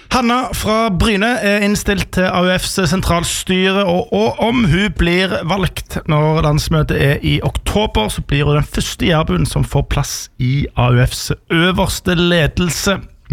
Hanna fra Bryne innstilt til AUFs sentralstyre, og om hun blir valgt når landsmøtet I oktober, så blir hun den første jærbuen som får plass I AUFs øverste ledelse.